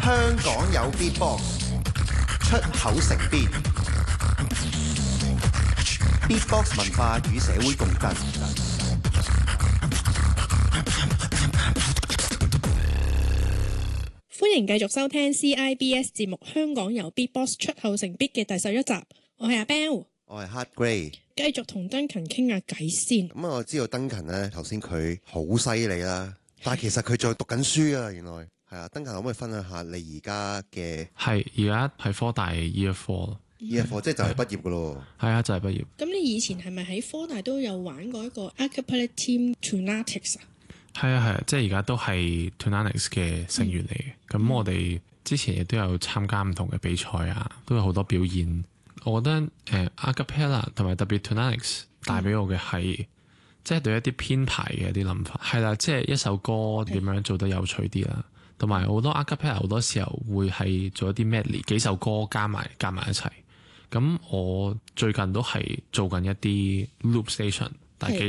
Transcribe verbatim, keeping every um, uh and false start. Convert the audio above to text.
香港有 Beatbox， 出口成邊 Beatbox 文化與社會共振。 歡迎繼續收聽 C I B S 節目《香港由 Beatbox 出口成 Beat》嘅第十一集。我係阿 Bell， 我係 Hard Grey。 繼續同 Duncan 傾下偈先。咁啊，我知道 Duncan 咧，頭先佢好犀利啦，但係其實佢仲讀緊書啊，原來係啊。Duncan 可唔可以分享下你而家嘅？ 係而家係科大 Year Four。Year Four 即係就係畢業噶咯。 係啊，就係畢業。 咁你以前係咪喺科大都有玩過一個 Acapella Team Toonatics 啊？ 係啊係啊，即係而家都係 Toonatics 嘅成員嚟嘅。咁、嗯、我哋之前亦都有參加唔同嘅比賽啊，都有好多表演。我覺得誒、呃、Acapella 同埋特別 Toonatics 帶俾我嘅係，嗯、即係對一啲編排嘅一啲諗法。係啦，即係一首歌點樣做得有趣啲啦。同埋好多 Acapella 好多時候會係做一啲 medley，幾首歌加埋加埋一齊。咁我最近都係做緊一啲 loop station。大